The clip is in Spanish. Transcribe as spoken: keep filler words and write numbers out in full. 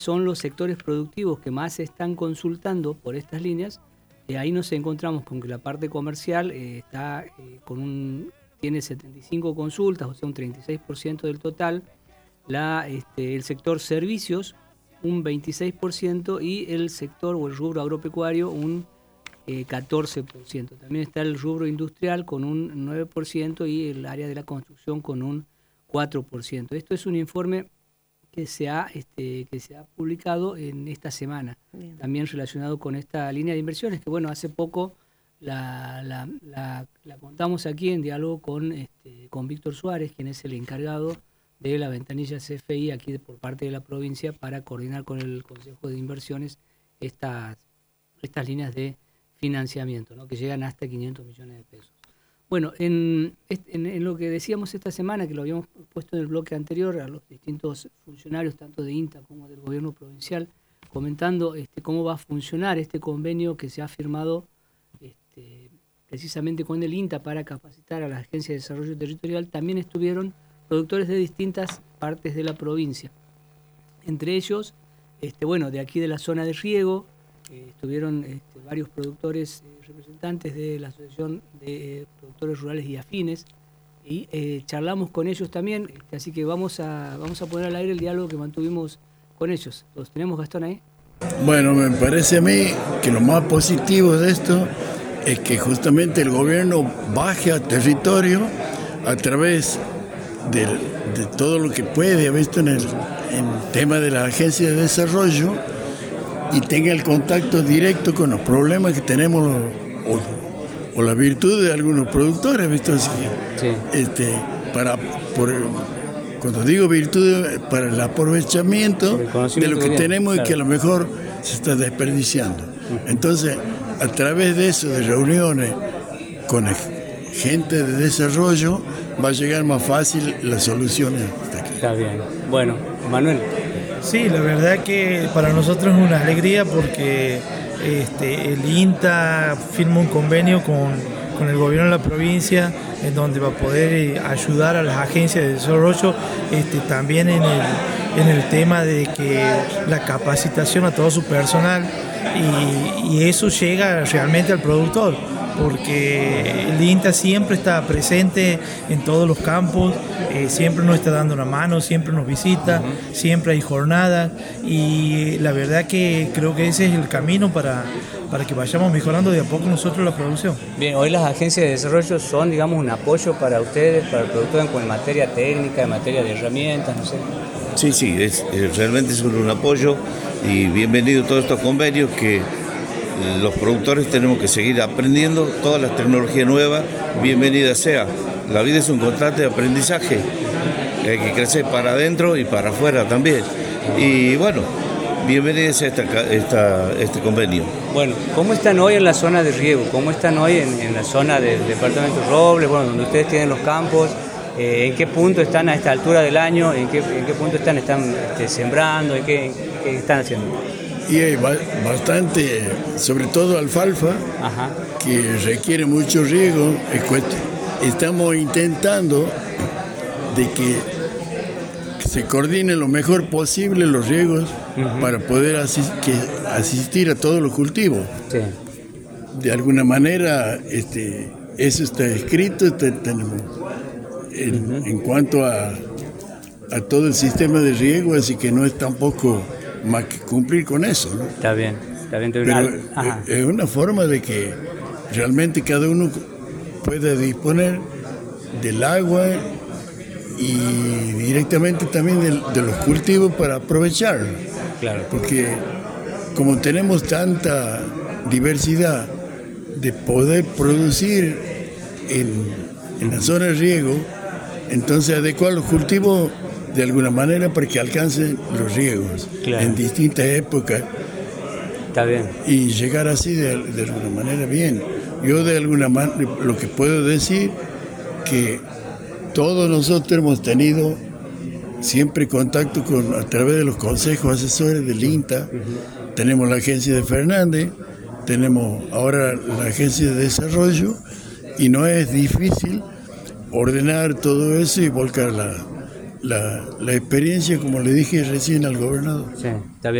son los sectores productivos que más se están consultando por estas líneas, eh, ahí nos encontramos con que la parte comercial eh, está eh, con un, tiene setenta y cinco consultas, o sea, un treinta y seis por ciento del total, la, este, el sector servicios un veintiséis por ciento y el sector o el rubro agropecuario un eh, catorce por ciento. También está el rubro industrial con un nueve por ciento y el área de la construcción con un cuatro por ciento. Esto es un informe que se ha, este, que se ha publicado en esta semana, Bien. También relacionado con esta línea de inversiones, que bueno, hace poco la, la, la, la contamos aquí en diálogo con, este, con Víctor Suárez, quien es el encargado de la ventanilla C F I aquí de, por parte de la provincia para coordinar con el Consejo de Inversiones estas, estas líneas de financiamiento, ¿no? Que llegan hasta quinientos millones de pesos. Bueno, en, en, en lo que decíamos esta semana, que lo habíamos puesto en el bloque anterior, a los distintos funcionarios, tanto de INTA como del gobierno provincial, comentando este, cómo va a funcionar este convenio que se ha firmado este, precisamente con el INTA para capacitar a la Agencia de Desarrollo Territorial, también estuvieron productores de distintas partes de la provincia. Entre ellos, este, bueno, de aquí de la zona de riego, eh, estuvieron este, varios productores, eh, representantes de la Asociación de eh, Productores Rurales y Afines, y eh, charlamos con ellos también, este, así que vamos a, vamos a poner al aire el diálogo que mantuvimos con ellos. ¿Los tenemos, Gastón, ahí? Bueno, me parece a mí que lo más positivo de esto es que justamente el gobierno baje a territorio a través de, de todo lo que puede, ha visto en el, en el tema de la Agencia de Desarrollo, y tenga el contacto directo con los problemas que tenemos o, o la virtud de algunos productores, ¿visto? Así que, sí. este, para, por, cuando digo virtud, para el aprovechamiento de lo que bien, tenemos claro. Y que a lo mejor se está desperdiciando. Uh-huh. Entonces, a través de eso, de reuniones con gente de desarrollo, va a llegar más fácil las soluciones hasta aquí. Está bien. Bueno, Manuel. Sí, la verdad que para nosotros es una alegría porque este, el INTA firma un convenio con, con el gobierno de la provincia en donde va a poder ayudar a las agencias de desarrollo este, también en el, en el tema de que la capacitación a todo su personal y, y eso llega realmente al productor, porque el INTA siempre está presente en todos los campos, eh, siempre nos está dando una mano, siempre nos visita, uh-huh. Siempre hay jornadas y la verdad que creo que ese es el camino para, para que vayamos mejorando de a poco nosotros la producción. Bien, hoy las agencias de desarrollo son, digamos, un apoyo para ustedes, para el productor en materia técnica, en materia de herramientas, no sé. Sí, sí, es, realmente es un apoyo y bienvenido a todos estos convenios que los productores tenemos que seguir aprendiendo todas las tecnologías nuevas, bienvenida sea. La vida es un constante aprendizaje, hay que crecer para adentro y para afuera también. Y bueno, bienvenida sea esta, esta, este convenio. Bueno, ¿cómo están hoy en la zona de riego? ¿Cómo están hoy en, en la zona del departamento Robles, bueno, donde ustedes tienen los campos? Eh, ¿En qué punto están a esta altura del año? ¿En qué, en qué punto están, están este, sembrando? ¿En qué, en qué están haciendo? Y hay bastante, sobre todo alfalfa, Ajá. que requiere mucho riego. Estamos intentando de que se coordine lo mejor posible los riegos uh-huh. para poder asist- que asistir a todos los cultivos. Sí. De alguna manera, este, eso está escrito, está, tenemos en, uh-huh. en cuanto a, a todo el sistema de riego, así que no es tampoco más que cumplir con eso, ¿no? Está bien, está bien. Pero Ajá. es una forma de que realmente cada uno pueda disponer del agua y directamente también de, de los cultivos para aprovecharlo. Claro. Porque como tenemos tanta diversidad de poder producir en, en la zona de riego, entonces adecuar los cultivos de alguna manera para que alcancen los riegos claro. en distintas épocas. Está bien. Y llegar así de, de alguna manera bien. Yo de alguna manera lo que puedo decir que todos nosotros hemos tenido siempre contacto con a través de los consejos asesores del INTA. Uh-huh. Tenemos la agencia de Fernández, tenemos ahora la agencia de desarrollo y no es difícil ordenar todo eso y volcar la la, la experiencia, como le dije recién al gobernador. Sí, está bien.